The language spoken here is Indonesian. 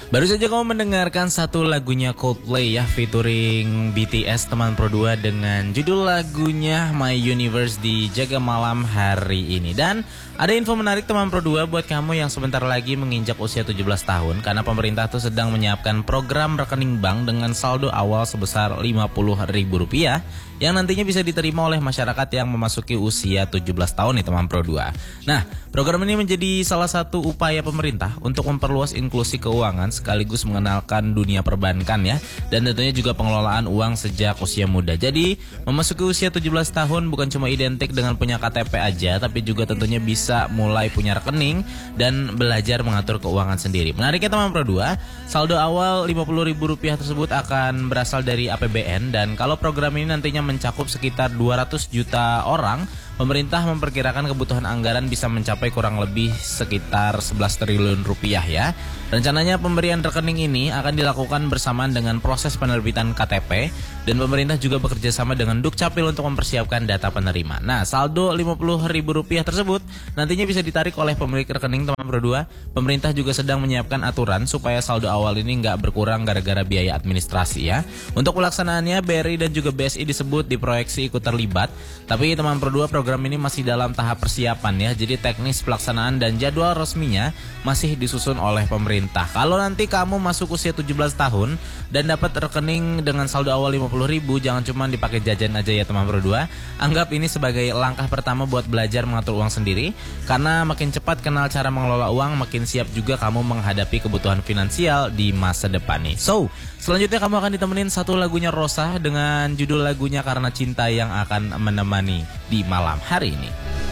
Baru saja kamu mendengarkan satu lagunya Coldplay ya, featuring BTS teman Pro 2 dengan judul lagunya My Universe di Jaga Malam hari ini. Dan ada info menarik teman Pro 2 buat kamu yang sebentar lagi menginjak usia 17 tahun, karena pemerintah tuh sedang menyiapkan program rekening bank dengan saldo awal sebesar Rp50.000 yang nantinya bisa diterima oleh masyarakat yang memasuki usia 17 tahun nih teman Pro 2. Nah, program ini menjadi salah satu upaya pemerintah untuk memperluas inklusi keuangan sekaligus mengenalkan dunia perbankan ya, dan tentunya juga pengelolaan uang sejak usia muda. Jadi, memasuki usia 17 tahun bukan cuma identik dengan punya KTP aja, tapi juga tentunya bisa mulai punya rekening dan belajar mengatur keuangan sendiri. Menariknya teman Pro 2, saldo awal Rp50.000 tersebut akan berasal dari APBN, dan kalau program ini nantinya mencakup sekitar 200 juta orang, pemerintah memperkirakan kebutuhan anggaran bisa mencapai kurang lebih sekitar 11 triliun rupiah ya. Rencananya pemberian rekening ini akan dilakukan bersamaan dengan proses penerbitan KTP, dan pemerintah juga bekerja sama dengan Dukcapil untuk mempersiapkan data penerima. Nah, saldo Rp50.000 tersebut nantinya bisa ditarik oleh pemilik rekening teman Pro 2. Pemerintah juga sedang menyiapkan aturan supaya saldo awal ini nggak berkurang gara-gara biaya administrasi ya. Untuk pelaksanaannya, BRI dan juga BSI disebut diproyeksi ikut terlibat, tapi teman Pro 2, program ini masih dalam tahap persiapan ya. Jadi teknis pelaksanaan dan jadwal resminya masih disusun oleh pemerintah. Kalau nanti kamu masuk usia 17 tahun dan dapat rekening dengan saldo awal Rp50.000, jangan cuma dipakai jajan aja ya teman Pro 2. Anggap ini sebagai langkah pertama buat belajar mengatur uang sendiri, karena makin cepat kenal cara mengelola uang, makin siap juga kamu menghadapi kebutuhan finansial di masa depan nih. So, selanjutnya kamu akan ditemenin satu lagunya Rosa dengan judul lagunya Karena Cinta yang akan menemani di malam hari ini.